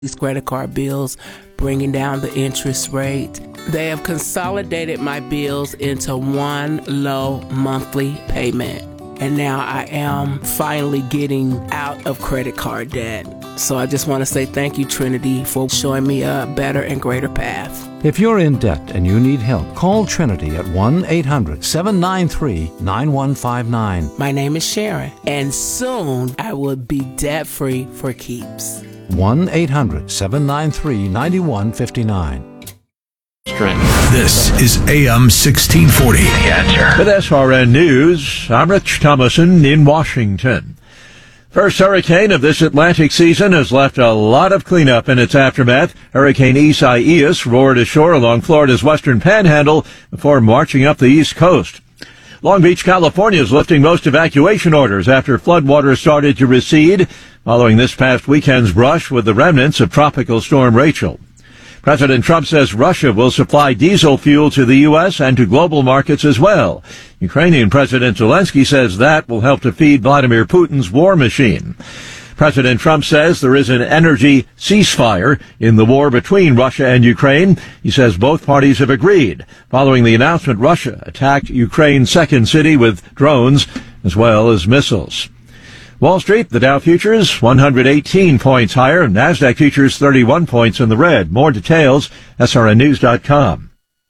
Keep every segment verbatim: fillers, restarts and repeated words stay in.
these credit card bills, bringing down the interest rate. They have consolidated my bills into one low monthly payment. And now I am finally getting out of credit card debt. So I just want to say thank you, Trinity, for showing me a better and greater path. If you're in debt and you need help, call Trinity at one eight hundred seven nine three nine one five nine. My name is Sharon, and soon I will be debt-free for keeps. one eight hundred seven nine three nine one five nine. This is A M sixteen forty. The Answer. With S R N News, I'm Rich Thomason in Washington. First hurricane of this Atlantic season has left a lot of cleanup in its aftermath. Hurricane Isaias roared ashore along Florida's western panhandle before marching up the east coast. Long Beach, California is lifting most evacuation orders after floodwaters started to recede following this past weekend's brush with the remnants of Tropical Storm Rachel. President Trump says Russia will supply diesel fuel to the U S and to global markets as well. Ukrainian President Zelensky says that will help to feed Vladimir Putin's war machine. President Trump says there is an energy ceasefire in the war between Russia and Ukraine. He says both parties have agreed, following the announcement Russia attacked Ukraine's second city with drones as well as missiles. Wall Street, the Dow futures, one hundred eighteen points higher. NASDAQ futures, thirty-one points in the red. More details, S R N news dot com.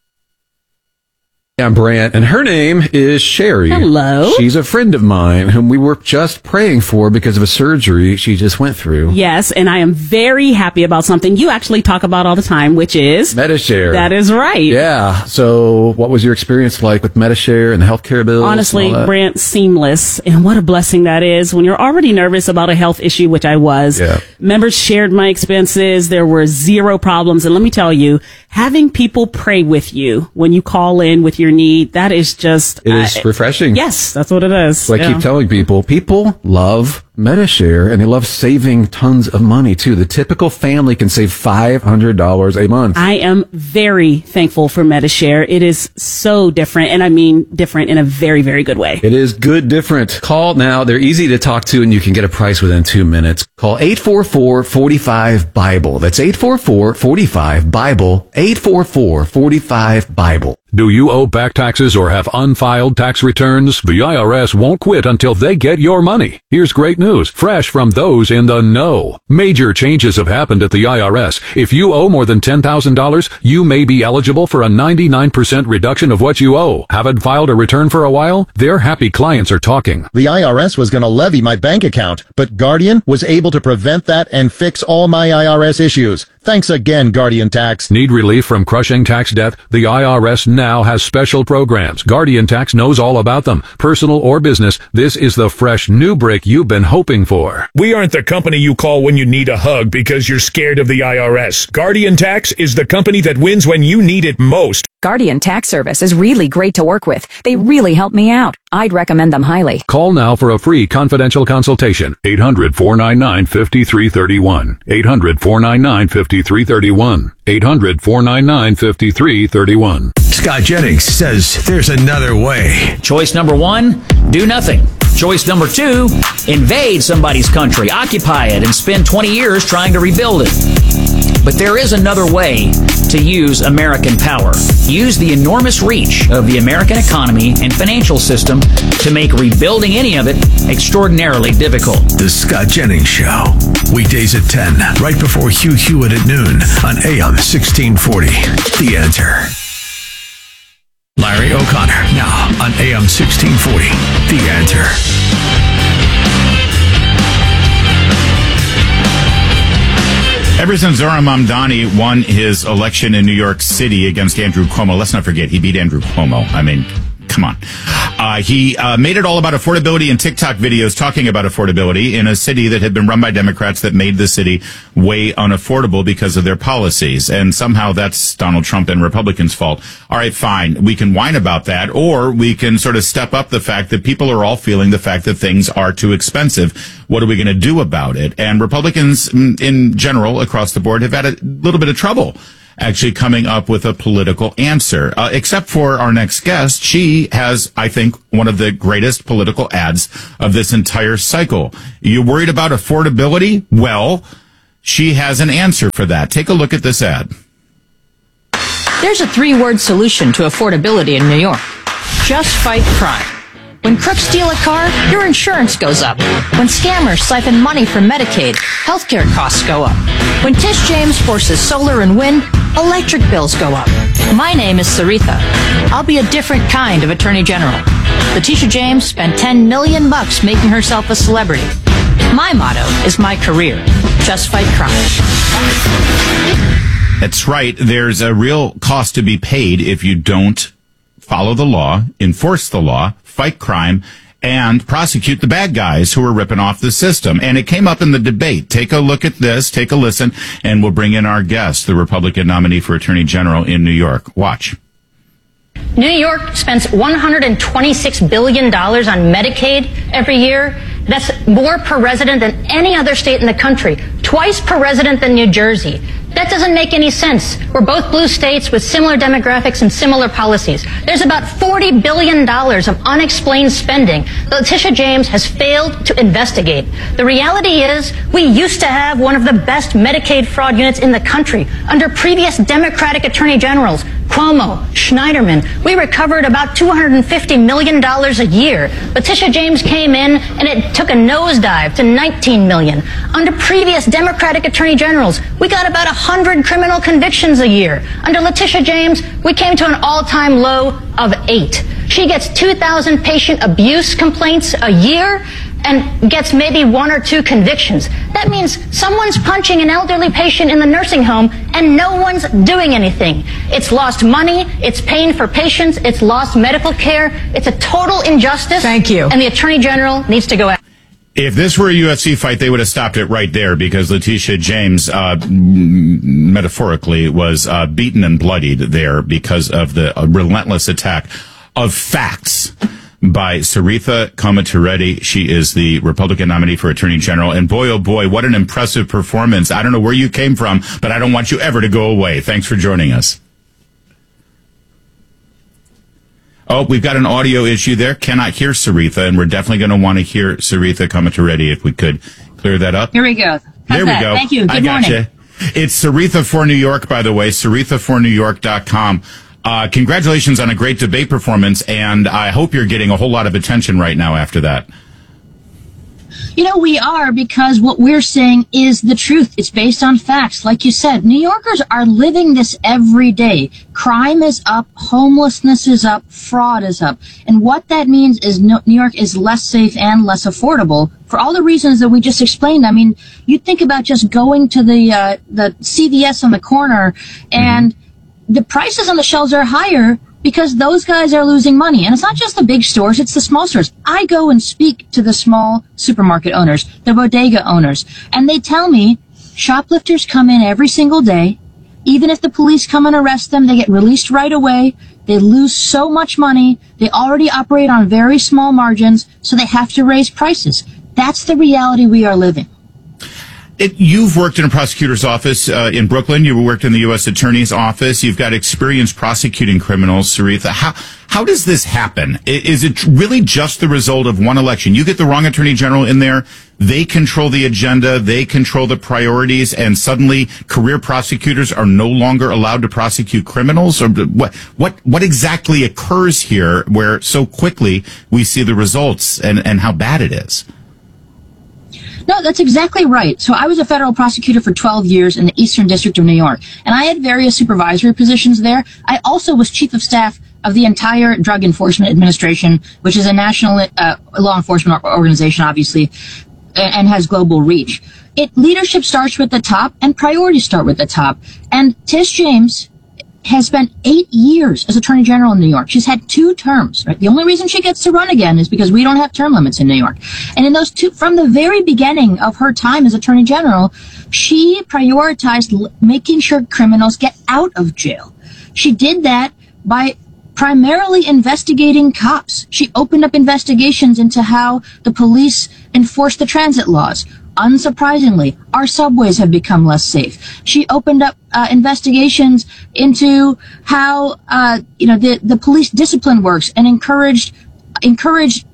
I'm Brant, and her name is Sherry. Hello. She's a friend of mine whom we were just praying for because of a surgery she just went through. Yes, and I am very happy about something you actually talk about all the time, which is Medi-Share. That is right. Yeah. So what was your experience like with Medi-Share and the healthcare bills? Honestly, Brant, seamless. And what a blessing that is when you're already nervous about a health issue, which I was. Yeah. Members shared my expenses. There were zero problems. And let me tell you, having people pray with you when you call in with your need, that is just... It is uh, refreshing. Yes, that's what it is. So I yeah. keep telling people, people love Medi-Share, and they love saving tons of money, too. The typical family can save five hundred dollars a month. I am very thankful for Medi-Share. It is so different, and I mean different in a very, very good way. It is good different. Call now. They're easy to talk to, and you can get a price within two minutes. Call eight four four, four five, BIBLE. That's eight four four, four five, BIBLE. eight four four, four five, BIBLE. Do you owe back taxes or have unfiled tax returns? The I R S won't quit until they get your money. Here's great news, fresh from those in the know. Major changes have happened at the I R S. If you owe more than ten thousand dollars, you may be eligible for a ninety-nine percent reduction of what you owe. Haven't filed a return for a while? Their happy clients are talking. The I R S was going to levy my bank account, but Guardian was able to prevent that and fix all my I R S issues. Thanks again, Guardian Tax. Need relief from crushing tax debt? The I R S now has special programs. Guardian Tax knows all about them. Personal or business, this is the fresh new break you've been hoping for. We aren't the company you call when you need a hug because you're scared of the I R S. Guardian Tax is the company that wins when you need it most. Guardian Tax Service is really great to work with. They really help me out. I'd recommend them highly. Call now for a free confidential consultation. eight hundred, four nine nine, five three three one. eight hundred, four nine nine, five three three one. eight hundred, four nine nine, five three three one. Scott Jennings says there's another way. Choice number one, do nothing. Choice number two, invade somebody's country, occupy it, and spend twenty years trying to rebuild it. But there is another way to use American power. Use the enormous reach of the American economy and financial system to make rebuilding any of it extraordinarily difficult. The Scott Jennings Show. Weekdays at ten, right before Hugh Hewitt at noon on A M sixteen forty. The Answer. Larry O'Connor, now on A M sixteen forty. The Answer. Ever since Zohran Mamdani won his election in New York City against Andrew Cuomo, let's not forget, he beat Andrew Cuomo. I mean, come on. Uh, he uh, made it all about affordability and TikTok videos talking about affordability in a city that had been run by Democrats that made the city way unaffordable because of their policies. And somehow that's Donald Trump and Republicans' fault. All right, fine. We can whine about that, or we can sort of step up the fact that people are all feeling the fact that things are too expensive. What are we going to do about it? And Republicans in general across the board have had a little bit of trouble actually coming up with a political answer, uh, except for our next guest. She has, I think, one of the greatest political ads of this entire cycle. You worried about affordability? Well, she has an answer for that. Take a look at this ad. There's a three-word solution to affordability in New York. Just fight crime. When crooks steal a car, your insurance goes up. When scammers siphon money from Medicaid, healthcare costs go up. When Tish James forces solar and wind, electric bills go up. My name is Saritha. I'll be a different kind of Attorney General. Letitia James spent ten million bucks making herself a celebrity. My motto is my career. Just fight crime. That's right. There's a real cost to be paid if you don't follow the law, enforce the law, fight crime, and prosecute the bad guys who are ripping off the system. And it came up in the debate. Take a look at this, take a listen, and we'll bring in our guest, the Republican nominee for Attorney General in New York. Watch. New York spends one hundred twenty-six billion dollars on Medicaid every year. That's more per resident than any other state in the country, twice per resident than New Jersey. That doesn't make any sense. We're both blue states with similar demographics and similar policies. There's about forty billion dollars of unexplained spending that Letitia James has failed to investigate. The reality is we used to have one of the best Medicaid fraud units in the country under previous Democratic attorney generals, Cuomo, Schneiderman. We recovered about two hundred fifty million dollars a year. Letitia James came in and it took a nosedive to nineteen million dollars. Under previous Democratic attorney generals, we got about one hundred criminal convictions a year. Under Letitia James, we came to an all-time low of eight. She gets two thousand patient abuse complaints a year and gets maybe one or two convictions. That means someone's punching an elderly patient in the nursing home and no one's doing anything. It's lost money, it's pain for patients, it's lost medical care, it's a total injustice. Thank you. And the Attorney General needs to go out. If this were a U F C fight, they would have stopped it right there because Letitia James, uh, metaphorically, was uh, beaten and bloodied there because of the uh, relentless attack of facts by Saritha Komatireddy. She is the Republican nominee for Attorney General. And boy, oh boy, what an impressive performance. I don't know where you came from, but I don't want you ever to go away. Thanks for joining us. Oh, we've got an audio issue there. Cannot hear Saritha, and we're definitely going to want to hear Saritha Komatireddy if we could clear that up. Here we go. How's there that? we go. Thank you. Good I morning. gotcha. It's Saritha for New York, by the way, Saritha for New York dot com. Uh, congratulations on a great debate performance, and I hope you're getting a whole lot of attention right now after that. You know, we are, because what we're saying is the truth. It's based on facts. Like you said, New Yorkers are living this every day. Crime is up, homelessness is up, fraud is up. And what that means is New York is less safe and less affordable for all the reasons that we just explained. I mean, you think about just going to the, uh, the C V S on the corner and mm-hmm. the prices on the shelves are higher because those guys are losing money. And it's not just the big stores, it's the small stores. I go and speak to the small supermarket owners, the bodega owners, and they tell me shoplifters come in every single day. Even if the police come and arrest them, they get released right away. They lose so much money. They already operate on very small margins, so they have to raise prices. That's the reality we are living. It, you've worked in a prosecutor's office uh, in Brooklyn. You worked in the U S Attorney's office. You've got experience prosecuting criminals, Saritha. How how does this happen? Is it really just the result of one election? You get the wrong attorney general in there, they control the agenda, they control the priorities, and suddenly career prosecutors are no longer allowed to prosecute criminals? Or what what what exactly occurs here where so quickly we see the results and, and how bad it is? No, that's exactly right. So I was a federal prosecutor for twelve years in the Eastern District of New York, and I had various supervisory positions there. I also was chief of staff of the entire Drug Enforcement Administration, which is a national uh, law enforcement organization, obviously, and has global reach. It leadership starts with the top, and priorities start with the top. And Tish James has spent eight years as Attorney General in New York. She's had two terms, right? The only reason she gets to run again is because we don't have term limits in New York. And in those two, from the very beginning of her time as Attorney General, she prioritized l- making sure criminals get out of jail. She did that by primarily investigating cops. She opened up investigations into how the police enforce the transit laws. Unsurprisingly, our subways have become less safe. She opened up uh, investigations into how uh, you know the the police discipline works and encouraged encouraged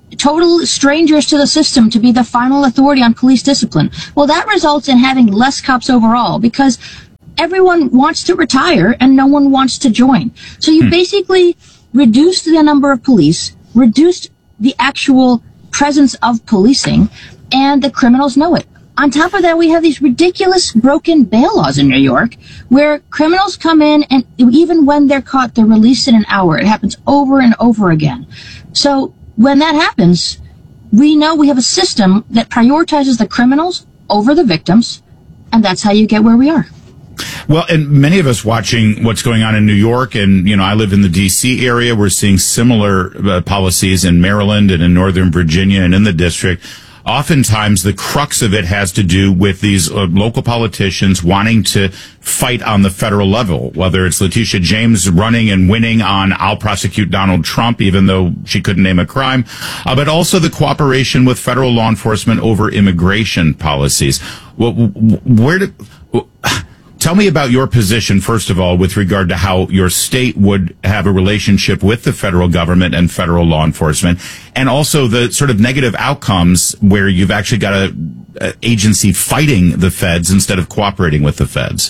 total strangers to the system to be the final authority on police discipline. Well, that results in having less cops overall because everyone wants to retire and no one wants to join. So you hmm. basically reduced the number of police, reduced the actual presence of policing, and the criminals know it. On top of that, we have these ridiculous broken bail laws in New York where criminals come in and even when they're caught, they're released in an hour. It happens over and over again. So when that happens, we know we have a system that prioritizes the criminals over the victims, and that's how you get where we are. Well, and many of us watching what's going on in New York, and, you know, I live in the D C area. We're seeing similar uh, policies in Maryland and in Northern Virginia and in the district. Oftentimes, the crux of it has to do with these uh, local politicians wanting to fight on the federal level, whether it's Letitia James running and winning on I'll prosecute Donald Trump, even though she couldn't name a crime, uh, but also the cooperation with federal law enforcement over immigration policies. Well, where do... Well, tell me about your position, first of all, with regard to how your state would have a relationship with the federal government and federal law enforcement, and also the sort of negative outcomes where you've actually got a, a agency fighting the feds instead of cooperating with the feds.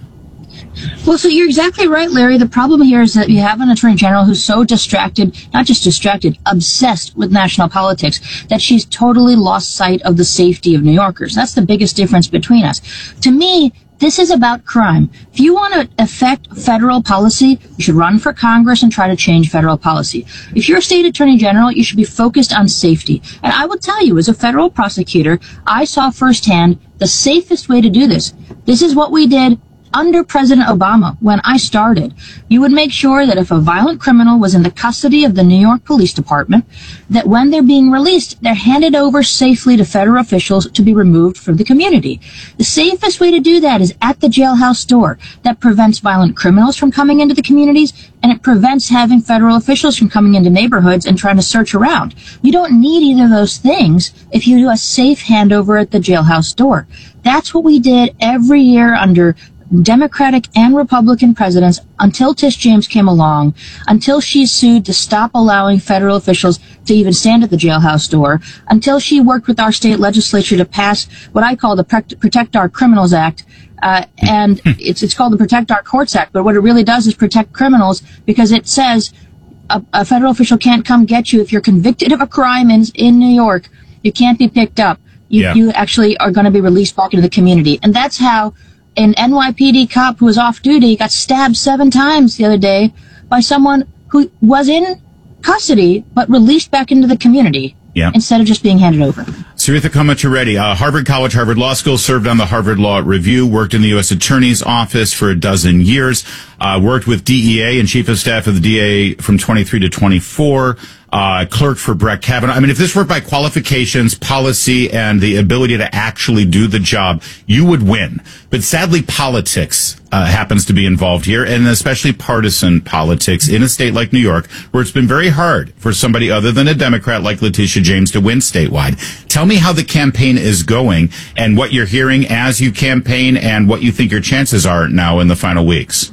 Well, so you're exactly right, Larry. The problem here is that you have an attorney general who's so distracted, not just distracted, obsessed with national politics, that she's totally lost sight of the safety of New Yorkers. That's the biggest difference between us. To me, this is about crime. If you want to affect federal policy, you should run for Congress and try to change federal policy. If you're a state attorney general, you should be focused on safety. And I will tell you, as a federal prosecutor, I saw firsthand the safest way to do this. This is what we did under President Obama when I started. You would make sure that if a violent criminal was in the custody of the New York Police Department, that when they're being released, they're handed over safely to federal officials to be removed from the community. The safest way to do that is at the jailhouse door. That prevents violent criminals from coming into the communities, and it prevents having federal officials from coming into neighborhoods and trying to search around. You don't need either of those things if you do a safe handover at the jailhouse door. That's what we did every year under Democratic and Republican presidents until Tish James came along, until she sued to stop allowing federal officials to even stand at the jailhouse door, until she worked with our state legislature to pass what I call the Protect Our Criminals Act. Uh, and it's it's called the Protect Our Courts Act, but what it really does is protect criminals because it says a, a federal official can't come get you if you're convicted of a crime in, in New York. You can't be picked up. You, yeah. you actually are going to be released back into the community. And that's how an N Y P D cop who was off duty got stabbed seven times the other day by someone who was in custody but released back into the community yeah. instead of just being handed over. Saritha Komatireddy, uh, Harvard College, Harvard Law School, served on the Harvard Law Review, worked in the U S Attorney's Office for a dozen years, uh, worked with D E A and Chief of Staff of the D A from twenty-three to twenty-four, uh, clerk for Brett Kavanaugh. I mean, if this were by qualifications, policy, and the ability to actually do the job, you would win. But sadly, politics uh, happens to be involved here, and especially partisan politics in a state like New York, where it's been very hard for somebody other than a Democrat like Letitia James to win statewide. Tell me how the campaign is going and what you're hearing as you campaign and what you think your chances are now in the final weeks.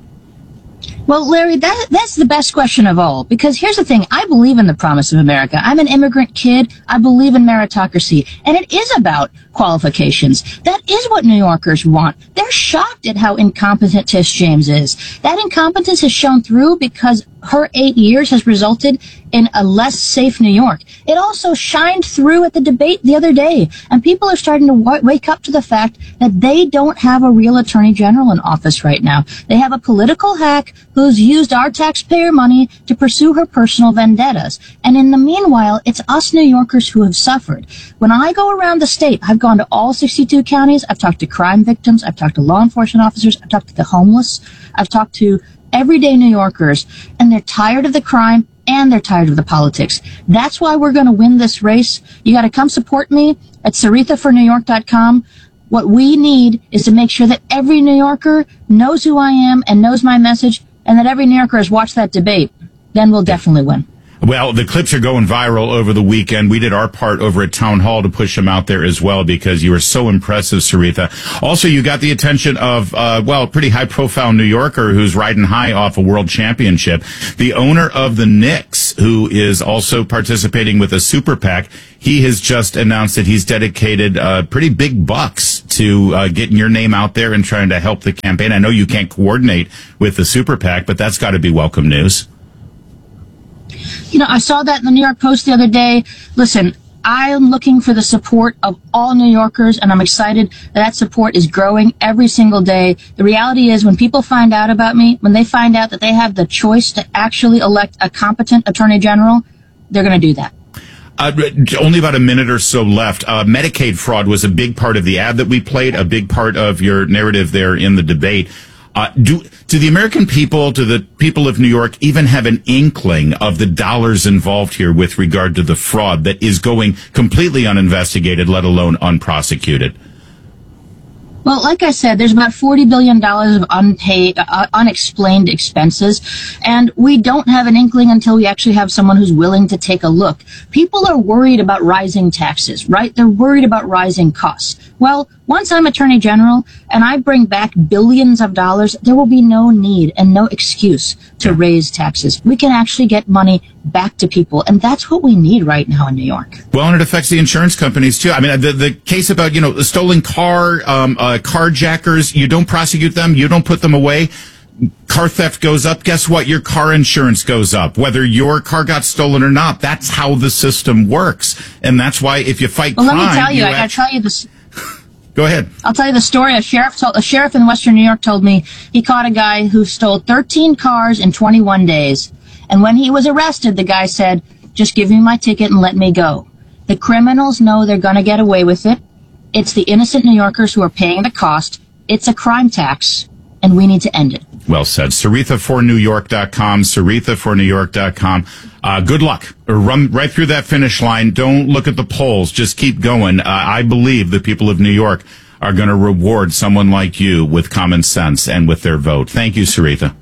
Well, Larry, that, that's the best question of all, because here's the thing. I believe in the promise of America. I'm an immigrant kid. I believe in meritocracy, and it is about qualifications. That is what New Yorkers want. They're shocked at how incompetent Tish James is. That incompetence has shown through because her eight years has resulted in a less safe New York. It also shined through at the debate the other day, and people are starting to w- wake up to the fact that they don't have a real attorney general in office right now. They have a political hack who's used our taxpayer money to pursue her personal vendettas. And in the meanwhile, it's us New Yorkers who have suffered. When I go around the state, I've gone to all sixty-two counties. I've talked to crime victims. I've talked to law enforcement officers. I've talked to the homeless. I've talked to everyday New Yorkers, and they're tired of the crime and they're tired of the politics. That's why we're going to win this race. You got to come support me at Saritha for New York dot com. What we need is to make sure that every New Yorker knows who I am and knows my message, and that every New Yorker has watched that debate. Then we'll definitely win. Well, the clips are going viral over the weekend. We did our part over at Town Hall to push them out there as well because you were so impressive, Saritha. Also, you got the attention of, uh, well, a pretty high-profile New Yorker who's riding high off a world championship. The owner of the Knicks, who is also participating with a super PAC, he has just announced that he's dedicated uh, pretty big bucks to uh, getting your name out there and trying to help the campaign. I know you can't coordinate with the super PAC, but that's got to be welcome news. You know, I saw that in the New York Post the other day. Listen, I am looking for the support of all New Yorkers, and I'm excited that that support is growing every single day. The reality is when people find out about me, when they find out that they have the choice to actually elect a competent attorney general, they're going to do that. Uh, only about a minute or so left. Uh, Medicaid fraud was a big part of the ad that we played, a big part of your narrative there in the debate. Uh, do, do the American people, do the people of New York even have an inkling of the dollars involved here with regard to the fraud that is going completely uninvestigated, let alone unprosecuted? Well, like I said, there's about forty billion dollars of unpaid, uh, unexplained expenses, and we don't have an inkling until we actually have someone who's willing to take a look. People are worried about rising taxes, right? They're worried about rising costs. Well, once I'm Attorney General and I bring back billions of dollars, there will be no need and no excuse to raise taxes. We can actually get money back to people, and that's what we need right now in New York. Well, and it affects the insurance companies, too. I mean, the, the case about, you know, the stolen car, um, uh, carjackers, you don't prosecute them, you don't put them away. Car theft goes up. Guess what? Your car insurance goes up, whether your car got stolen or not. That's how the system works. And that's why if you fight well, crime... Well, let me tell you, you I act- gotta tell you this... Go ahead. I'll tell you the story. A sheriff told, a sheriff in Western New York told me he caught a guy who stole thirteen cars in twenty-one days. And when he was arrested, the guy said, just give me my ticket and let me go. The criminals know they're going to get away with it. It's the innocent New Yorkers who are paying the cost. It's a crime tax, and we need to end it. Well said. Saritha for New York dot com, Saritha for New York dot com. Uh, good luck. Run right through that finish line. Don't look at the polls. Just keep going. Uh, I believe the people of New York are going to reward someone like you with common sense and with their vote. Thank you, Saritha.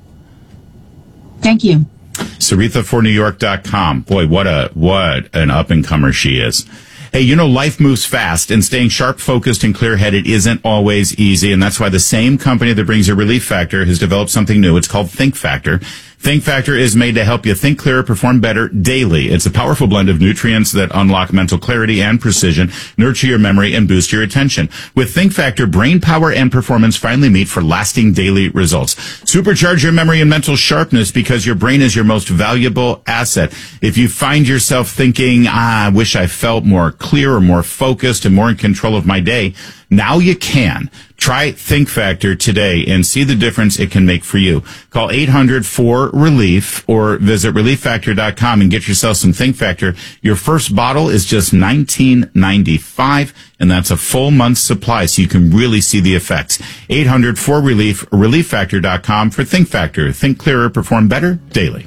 Thank you. Saritha for New York dot com. Boy, what a what an up-and-comer she is. Hey, you know, life moves fast, and staying sharp, focused, and clear-headed isn't always easy, and that's why the same company that brings you Relief Factor has developed something new. It's called Think Factor. Think Factor is made to help you think clearer, perform better daily. It's a powerful blend of nutrients that unlock mental clarity and precision, nurture your memory, and boost your attention. With Think Factor, brain power and performance finally meet for lasting daily results. Supercharge your memory and mental sharpness because your brain is your most valuable asset. If you find yourself thinking, ah, I wish I felt more clear or more focused and more in control of my day, now you can. Try Think Factor today and see the difference it can make for you. Call eight hundred four relief or visit relief factor dot com and get yourself some Think Factor. Your first bottle is just nineteen ninety-five, and that's a full month's supply, so you can really see the effects. eight hundred four relief, relief factor dot com for Think Factor. Think clearer, perform better daily.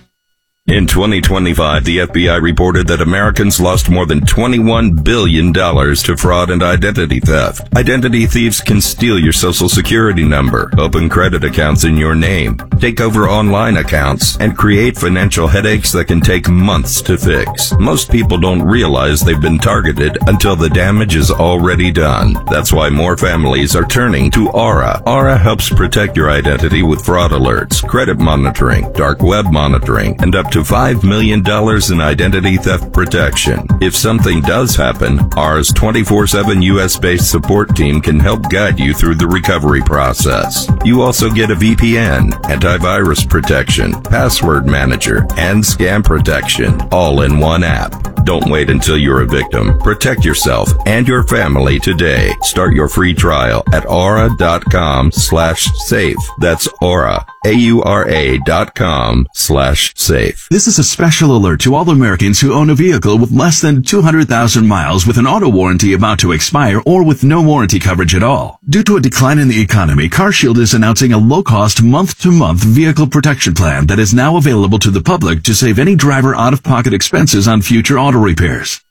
In twenty twenty-five, the F B I reported that Americans lost more than twenty-one billion dollars to fraud and identity theft. Identity thieves can steal your social security number, open credit accounts in your name, take over online accounts, and create financial headaches that can take months to fix. Most people don't realize they've been targeted until the damage is already done. That's why more families are turning to Aura. Aura helps protect your identity with fraud alerts, credit monitoring, dark web monitoring, and up to five million dollars in identity theft protection. If something does happen, Aura's twenty-four seven U S-based support team can help guide you through the recovery process. You also get a V P N, antivirus protection, password manager, and scam protection, all in one app. Don't wait until you're a victim. Protect yourself and your family today. Start your free trial at aura.com slash safe. That's Aura, A-U-R-A dot com slash safe. This is a special alert to all Americans who own a vehicle with less than two hundred thousand miles with an auto warranty about to expire or with no warranty coverage at all. Due to a decline in the economy, CarShield is announcing a low-cost month-to-month vehicle protection plan that is now available to the public to save any driver out-of-pocket expenses on future auto repairs.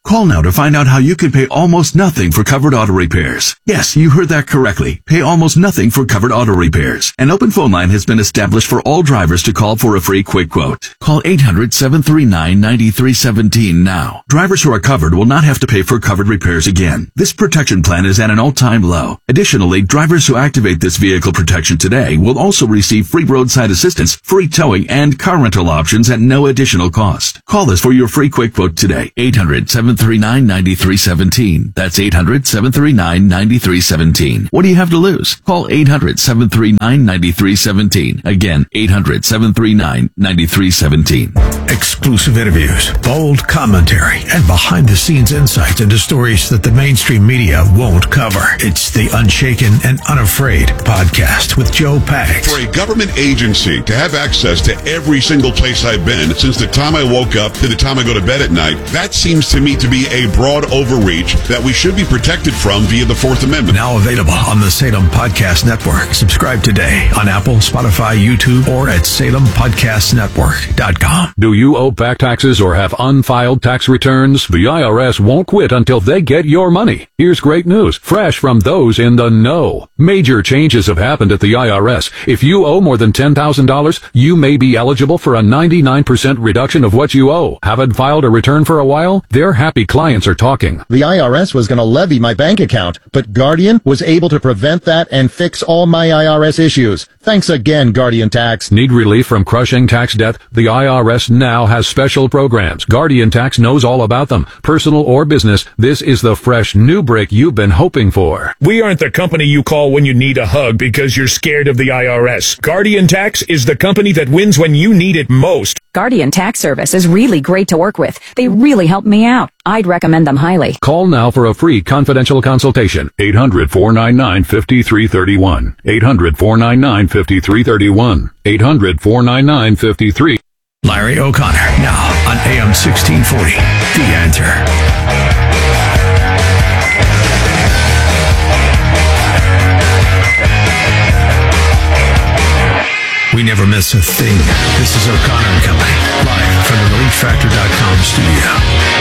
Call now to find out how you could pay almost nothing for covered auto repairs. Yes, you heard that correctly. Pay almost nothing for covered auto repairs. An open phone line has been established for all drivers to call for a free quick quote. Call eight hundred, seven three nine, nine three one seven now. Drivers who are covered will not have to pay for covered repairs again. This protection plan is at an all-time low. Additionally, drivers who activate this vehicle protection today will also receive free roadside assistance, free towing, and car rental options at no additional cost. Call us for your free quick quote today. eight hundred, seven three nine, nine three one seven. That's eight hundred, seven three nine, nine three one seven. What do you have to lose? Call eight hundred, seven three nine, nine three one seven. Again, eight hundred, seven three nine, nine three one seven. Exclusive interviews, bold commentary, and behind-the-scenes insights into stories that the mainstream media won't cover. It's the Unshaken and Unafraid podcast with Joe Pags. For a government agency to have access to every single place I've been since the time I woke up to the time I go to bed at night, that seems to me to be a broad overreach that we should be protected from via the Fourth Amendment. Now available on the Salem Podcast Network. Subscribe today on Apple, Spotify, YouTube, or at salem podcast network dot com. Do you owe back taxes or have unfiled tax returns? The I R S won't quit until they get your money. Here's great news, fresh from those in the know. Major changes have happened at the I R S. If you owe more than ten thousand dollars, you may be eligible for a ninety-nine percent reduction of what you owe. Haven't filed a return for a while? Their happy clients are talking. The I R S was going to levy my bank account, but Guardian was able to prevent that and fix all my I R S issues. Thanks again, Guardian Tax. Need relief from crushing tax debt? The I R S now has special programs. Guardian Tax knows all about them. Personal or business, this is the fresh new break you've been hoping for. We aren't the company you call when you need a hug because you're scared of the I R S. Guardian Tax is the company that wins when you need it most. Guardian Tax Service is really great to work with. They really help me out. I'd recommend them highly. Call now for a free confidential consultation. eight hundred, four nine nine, five three three one. eight hundred, four nine nine, five three three one. eight hundred, four nine nine, five three. Larry O'Connor, now on A M sixteen forty. The Answer. We never miss a thing. This is O'Connor and Company, live from the relief factor dot com studio.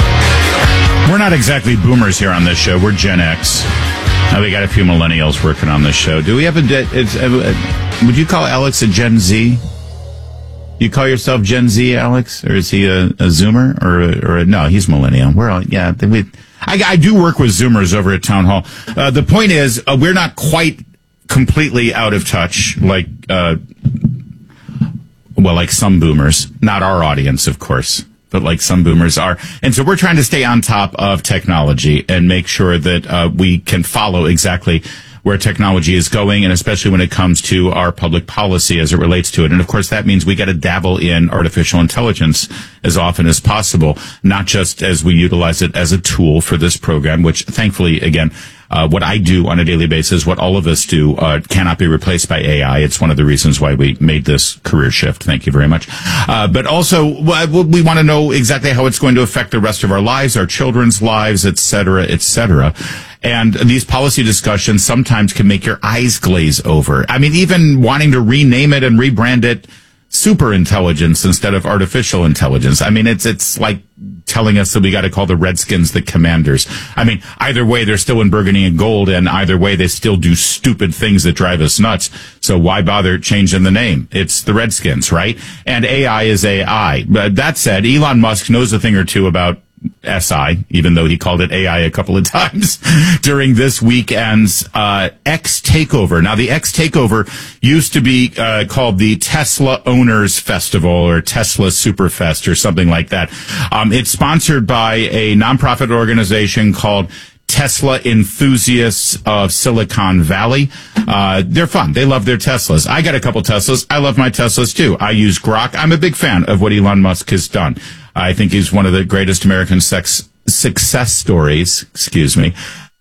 We're not exactly boomers here on this show. We're Gen X. Uh, we got a few millennials working on this show. Do we have a... It's, uh, would you call Alex a Gen Z? You call yourself Gen Z, Alex? Or is he a, a Zoomer? Or a, or a, no, he's millennial. We're all... Yeah, we... I, I do work with Zoomers over at Town Hall. Uh, the point is, uh, we're not quite completely out of touch like... Uh, well, like some boomers. Not our audience, of course, but like some boomers are. And so we're trying to stay on top of technology and make sure that uh, we can follow exactly where technology is going, and especially when it comes to our public policy as it relates to it. And of course, that means we got to dabble in artificial intelligence as often as possible, not just as we utilize it as a tool for this program, which thankfully, again, Uh, what I do on a daily basis, what all of us do, uh, cannot be replaced by A I. It's one of the reasons why we made this career shift. Thank you very much. Uh, but also, we want to know exactly how it's going to affect the rest of our lives, our children's lives, et cetera, et cetera. And these policy discussions sometimes can make your eyes glaze over. I mean, even wanting to rename it and rebrand it super intelligence instead of artificial intelligence. I mean, it's it's like telling us that we got to call the Redskins the Commanders. I mean, either way, they're still in burgundy and gold, and either way, they still do stupid things that drive us nuts. So why bother changing the name? It's the Redskins, right? And A I is A I. But that said, Elon Musk knows a thing or two about S I, even though he called it A I a couple of times during this weekend's uh, X Takeover. Now, the X Takeover used to be uh, called the Tesla Owners Festival or Tesla Superfest or something like that. Um, it's sponsored by a nonprofit organization called Tesla Enthusiasts of Silicon Valley. Uh, they're fun. They love their Teslas. I got a couple Teslas. I love my Teslas too. I use Grok. I'm a big fan of what Elon Musk has done. I think he's one of the greatest American sex success stories. Excuse me.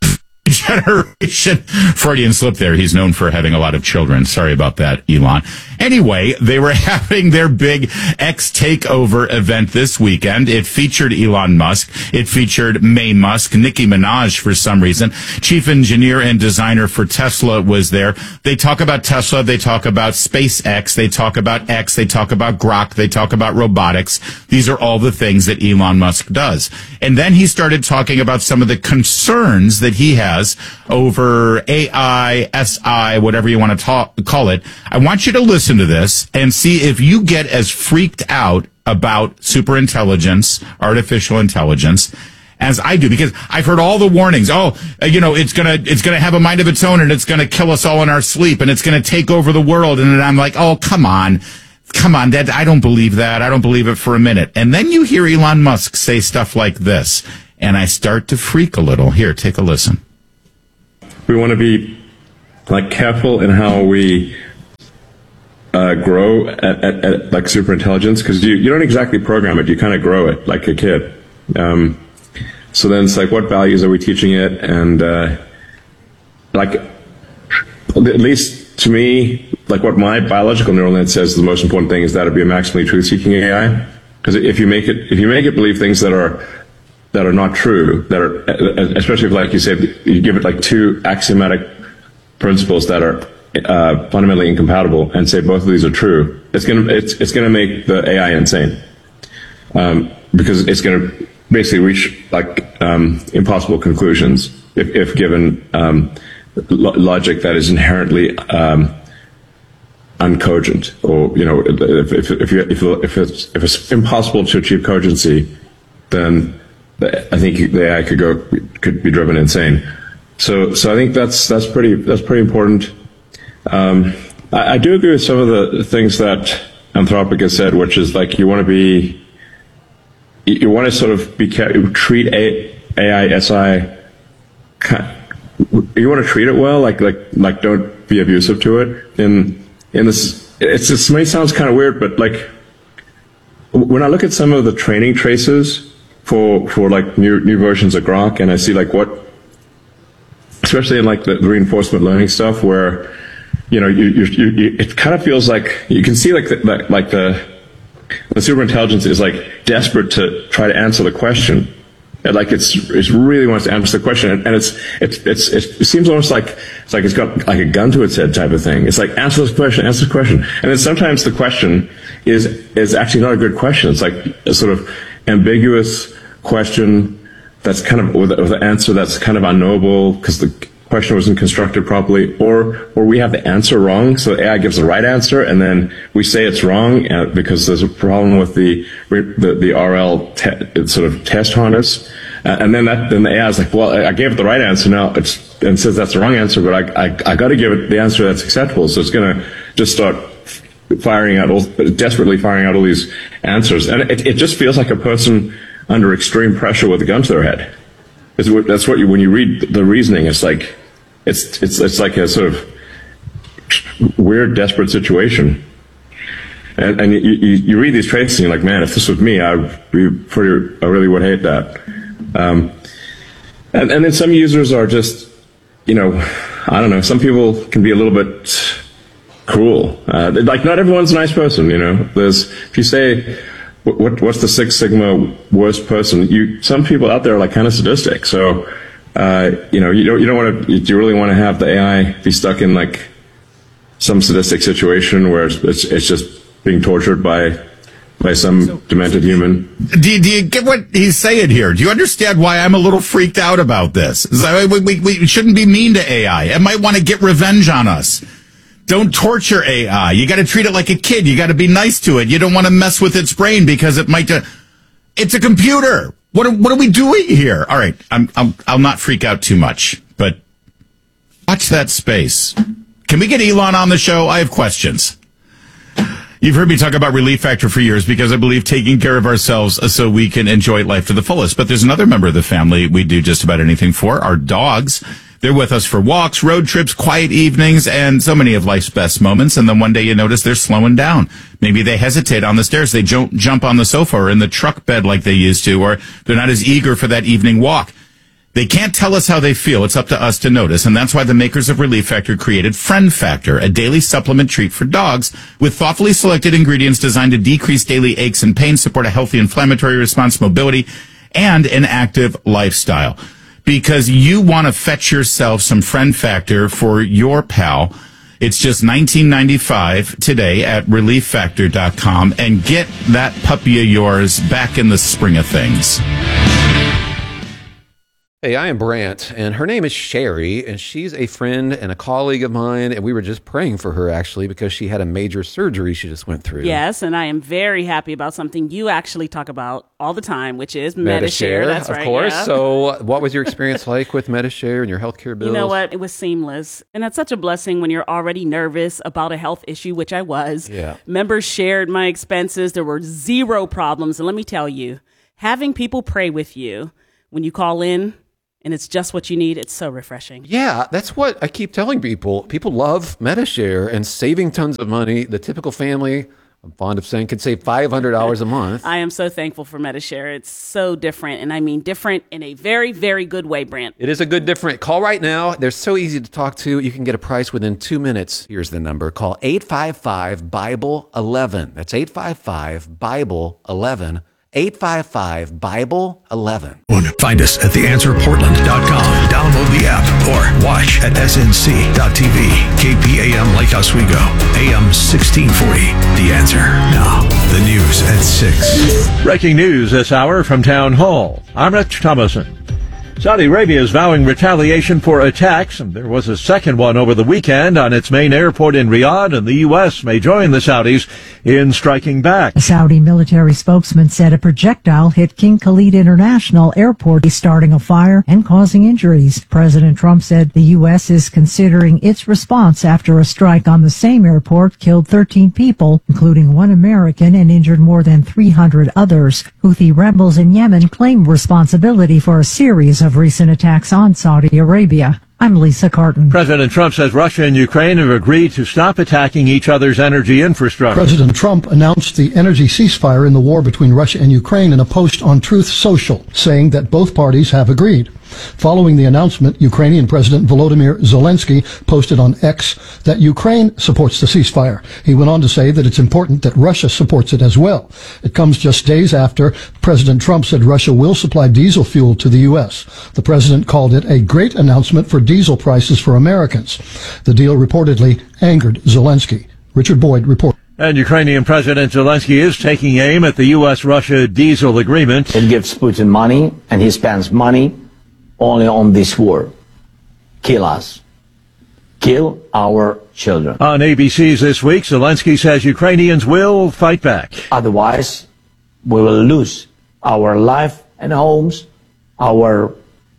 generation. Freudian slip there. He's known for having a lot of children. Sorry about that, Elon. Anyway, they were having their big X takeover event this weekend. It featured Elon Musk. It featured May Musk. Nicki Minaj, for some reason. Chief engineer and designer for Tesla was there. They talk about Tesla. They talk about SpaceX. They talk about X. They talk about Grok. They talk about robotics. These are all the things that Elon Musk does. And then he started talking about some of the concerns that he has over A I, S I, whatever you want to talk, call it. I want you to listen to this and see if you get as freaked out about superintelligence, artificial intelligence, as I do, because I've heard all the warnings. Oh, you know, it's gonna, it's gonna have a mind of its own, and it's gonna kill us all in our sleep, and it's gonna take over the world. And I'm like, oh, come on. Come on, Dad, I don't believe that. I don't believe it for a minute. And then you hear Elon Musk say stuff like this, and I start to freak a little. Here, take a listen. We want to be, like, careful in how we uh, grow at, at, at, like, superintelligence, because you, you don't exactly program it. You kind of grow it like a kid. Um, so then it's like, what values are we teaching it? And, uh, like, at least to me, like what my biological neural net says the most important thing is that it'd be a maximally truth-seeking A I. Because if you make it, if you make it believe things that are that are not true, that are, especially if, like you said, you give it like two axiomatic principles that are uh, fundamentally incompatible, and say both of these are true, it's gonna it's it's gonna make the A I insane, um, because it's gonna basically reach like um, impossible conclusions if, if given um, lo- logic that is inherently um, uncogent, or you know, if if if, you, if if it's if it's impossible to achieve cogency, then I think the A I could go could be driven insane. So so I think that's that's pretty that's pretty important. Um, I, I do agree with some of the things that Anthropic has said, which is like you want to be you want to sort of be treat A I S I. You want to treat it well, like like like don't be abusive to it. In in this, it's this may sounds kind of weird, but like when I look at some of the training traces for for like new new versions of Grok, and I see like what, especially in like the, the reinforcement learning stuff, where you know you, you, you it kind of feels like you can see like the, like, like the the superintelligence is like desperate to try to answer the question, and like it's it really wants to answer the question, and, and it's it's it's it seems almost like it's like it's got like a gun to its head type of thing. It's like answer this question, answer this question, and then sometimes the question is is actually not a good question. It's like a sort of ambiguous question that's kind of with, with an answer that's kind of unknowable because the question wasn't constructed properly, or or we have the answer wrong, so A I gives the right answer, and then we say it's wrong uh, because there's a problem with the the, the R L te- sort of test harness, uh, and then that then the A I is like, well, I gave it the right answer now, it's, and says that's the wrong answer, but I I, I got to give it the answer that's acceptable, so it's going to just start firing out all, desperately firing out all these answers, and it, it just feels like a person under extreme pressure with a gun to their head. It's, that's what you, when you read the reasoning, it's like, it's, it's, it's like a sort of weird, desperate situation. And, and you, you, you read these traits and you're like, man, if this was me, I'd be pretty, I really would hate that. Um, and, and then some users are just, you know, I don't know, some people can be a little bit cruel. Uh, like not everyone's a nice person, you know, there's, if you say, What, what's the Six Sigma worst person? You, some people out there are like kind of sadistic. So, uh, you know, you don't, you don't want to, you really want to have the A I be stuck in like some sadistic situation where it's, it's, it's just being tortured by, by some so, demented human. Do you, do you get what he's saying here? Do you understand why I'm a little freaked out about this? We, we, we shouldn't be mean to A I. It might want to get revenge on us. Don't torture A I. You got to treat it like a kid. You got to be nice to it. You don't want to mess with its brain because it might. Uh, it's a computer. What are, what are we doing here? All right, I'm, I'm I'll not freak out too much, but watch that space. Can we get Elon on the show? I have questions. You've heard me talk about Relief Factor for years because I believe taking care of ourselves so we can enjoy life to the fullest. But there's another member of the family we do just about anything for, our dogs. They're with us for walks, road trips, quiet evenings, and so many of life's best moments. And then one day you notice they're slowing down. Maybe they hesitate on the stairs. They don't jump on the sofa or in the truck bed like they used to, or they're not as eager for that evening walk. They can't tell us how they feel. It's up to us to notice. And that's why the makers of Relief Factor created Friend Factor, a daily supplement treat for dogs with thoughtfully selected ingredients designed to decrease daily aches and pain, support a healthy inflammatory response, mobility, and an active lifestyle. Because you want to fetch yourself some Friend Factor for your pal. It's just nineteen ninety-five today at relief factor dot com, and get that puppy of yours back in the spring of things. Hey, I am Brant, and her name is Sherry, and she's a friend and a colleague of mine, and we were just praying for her, actually, because she had a major surgery she just went through. Yes, and I am very happy about something you actually talk about all the time, which is Medi-Share. Medi-Share, That's of right, course. yeah. So what was your experience like with Medi-Share and your healthcare bills? You know what? It was seamless. And that's such a blessing when you're already nervous about a health issue, which I was. Yeah. Members shared my expenses. There were zero problems. And let me tell you, having people pray with you when you call in, and it's just what you need, it's so refreshing. Yeah, that's what I keep telling people. People love Medi-Share and saving tons of money. The typical family, I'm fond of saying, can save five hundred dollars a month. I am so thankful for Medi-Share. It's so different, and I mean different in a very, very good way, Brant. It is a good different. Call right now. They're so easy to talk to. You can get a price within two minutes. Here's the number. Call eight five five, Bible eleven. That's eight five five, Bible eleven. eight five five, Bible eleven. Find us at the answer portland dot com. Download the app or watch at S N C dot T V. K P A M Lake Oswego. A M sixteen forty. The Answer. Now, the news at six. Breaking news this hour from Town Hall. I'm Rich Thomason. Saudi Arabia is vowing retaliation for attacks, and there was a second one over the weekend on its main airport in Riyadh, and the U S may join the Saudis in striking back. A Saudi military spokesman said a projectile hit King Khalid International Airport, starting a fire and causing injuries. President Trump said the U S is considering its response after a strike on the same airport killed thirteen people, including one American, and injured more than three hundred others. Houthi rebels in Yemen claim responsibility for a series of recent attacks on Saudi Arabia. I'm Lisa Carton. President Trump says Russia and Ukraine have agreed to stop attacking each other's energy infrastructure. President Trump announced the energy ceasefire in the war between Russia and Ukraine in a post on Truth Social, saying that both parties have agreed. Following the announcement, Ukrainian President Volodymyr Zelensky posted on X that Ukraine supports the ceasefire. He went on to say that it's important that Russia supports it as well. It comes just days after President Trump said Russia will supply diesel fuel to the U S. The president called it a great announcement for diesel prices for Americans. The deal reportedly angered Zelensky. Richard Boyd reports. And Ukrainian President Zelensky is taking aim at the U S Russia diesel agreement. It gives Putin money, and he spends money only on this war. Kill us. Kill our children. On A B C's This Week, Zelensky says Ukrainians will fight back. Otherwise, we will lose our life and homes, our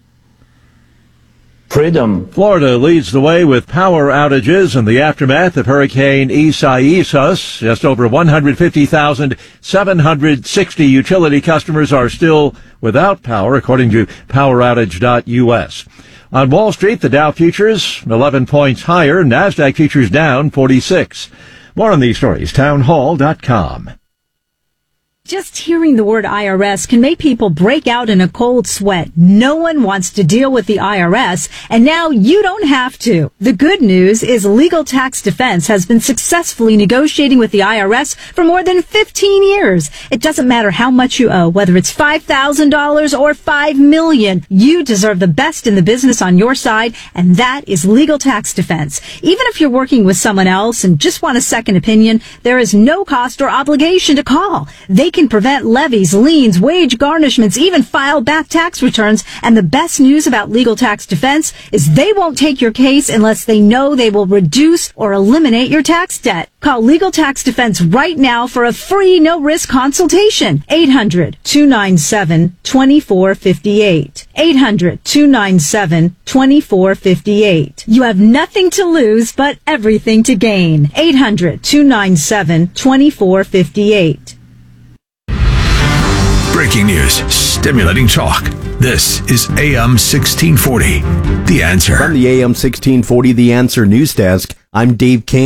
freedom. Florida leads the way with power outages in the aftermath of Hurricane Isaias. Just over one hundred fifty thousand seven hundred sixty utility customers are still without power, according to power outage dot U S. On Wall Street, the Dow futures eleven points higher, NASDAQ futures down forty-six. More on these stories, town hall dot com. Just hearing the word I R S can make people break out in a cold sweat. No one wants to deal with the I R S, and now you don't have to. The good news is Legal Tax Defense has been successfully negotiating with the I R S for more than fifteen years. It doesn't matter how much you owe, whether it's five thousand dollars or five million dollars. You deserve the best in the business on your side, and that is Legal Tax Defense. Even if you're working with someone else and just want a second opinion, there is no cost or obligation to call. They can prevent levies, liens, wage garnishments, even file back tax returns. And the best news about Legal Tax Defense is they won't take your case unless they know they will reduce or eliminate your tax debt. Call Legal Tax Defense right now for a free, no-risk consultation. eight hundred, two nine seven, two four five eight. eight hundred, two nine seven, two four five eight. You have nothing to lose, but everything to gain. eight hundred, two nine seven, two four five eight. Breaking news, stimulating talk. This is A M sixteen forty, The Answer. From the A M sixteen forty The Answer news desk, I'm Dave King.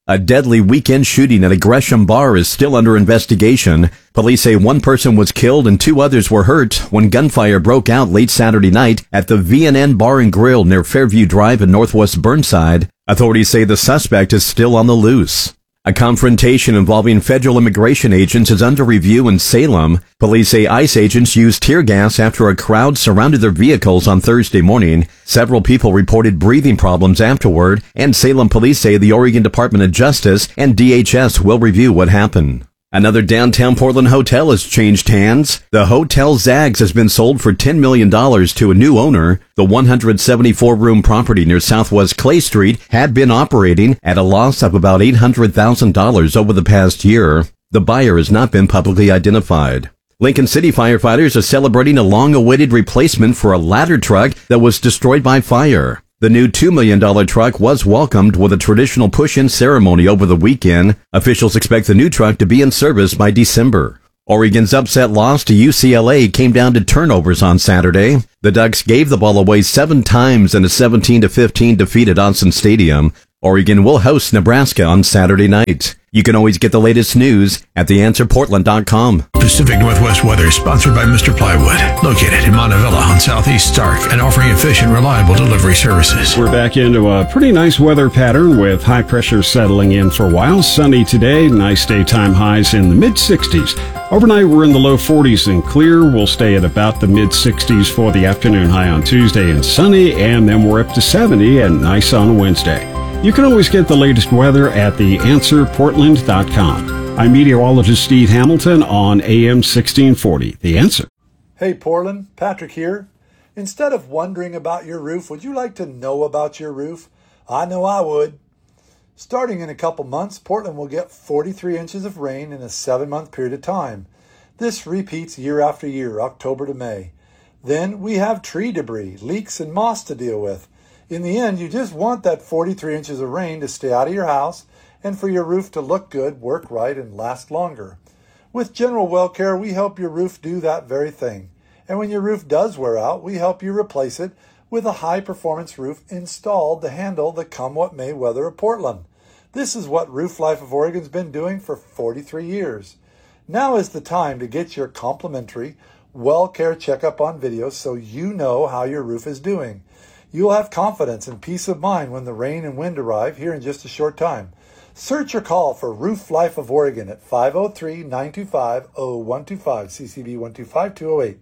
A deadly weekend shooting at a Gresham bar is still under investigation. Police say one person was killed and two others were hurt when gunfire broke out late Saturday night at the V and N Bar and Grill near Fairview Drive in Northwest Burnside. Authorities say the suspect is still on the loose. A confrontation involving federal immigration agents is under review in Salem. Police say ICE agents used tear gas after a crowd surrounded their vehicles on Thursday morning. Several people reported breathing problems afterward, and Salem police say the Oregon Department of Justice and D H S will review what happened. Another downtown Portland hotel has changed hands. The Hotel Zags has been sold for ten million dollars to a new owner. The one hundred seventy-four room property near Southwest Clay Street had been operating at a loss of about eight hundred thousand dollars over the past year. The buyer has not been publicly identified. Lincoln City firefighters are celebrating a long-awaited replacement for a ladder truck that was destroyed by fire. The new two million dollars truck was welcomed with a traditional push-in ceremony over the weekend. Officials expect the new truck to be in service by December. Oregon's upset loss to U C L A came down to turnovers on Saturday. The Ducks gave the ball away seven times in a seventeen to fifteen defeat at Autzen Stadium. Oregon will host Nebraska on Saturday night. You can always get the latest news at the answer portland dot com. Pacific Northwest weather sponsored by Mister Plywood, located in Montevilla on Southeast Stark and offering efficient, reliable delivery services. We're back into a pretty nice weather pattern with high pressure settling in for a while. Sunny today, nice daytime highs in the mid sixties. Overnight, we're in the low forties and clear. We'll stay at about the mid sixties for the afternoon high on Tuesday and sunny, and then we're up to seventy and nice on Wednesday. You can always get the latest weather at the answer portland dot com. I'm meteorologist Steve Hamilton on A M sixteen forty. The Answer. Hey Portland, Patrick here. Instead of wondering about your roof, would you like to know about your roof? I know I would. Starting in a couple months, Portland will get forty-three inches of rain in a seven-month period of time. This repeats year after year, October to May. Then we have tree debris, leaks, and moss to deal with. In the end, you just want that forty-three inches of rain to stay out of your house and for your roof to look good, work right, and last longer. With General Well Care, we help your roof do that very thing. And when your roof does wear out, we help you replace it with a high-performance roof installed to handle the come-what-may weather of Portland. This is what Roof Life of Oregon's been doing for forty-three years. Now is the time to get your complimentary Well Care checkup on video so you know how your roof is doing. You'll have confidence and peace of mind when the rain and wind arrive here in just a short time. Search or call for Roof Life of Oregon at five oh three, nine two five, oh one two five, C C B one two five, two oh eight.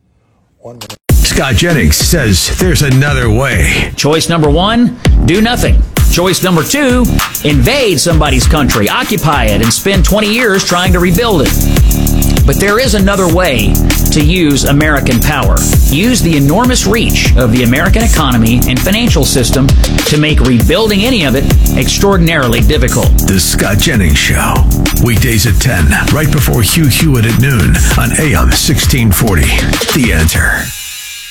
One minute. Scott Jennings says there's another way. Choice number one, do nothing. Choice number two, invade somebody's country, occupy it, and spend twenty years trying to rebuild it. But there is another way to use American power. Use the enormous reach of the American economy and financial system to make rebuilding any of it extraordinarily difficult. The Scott Jennings Show. Weekdays at ten, right before Hugh Hewitt at noon on A M sixteen forty. The Answer.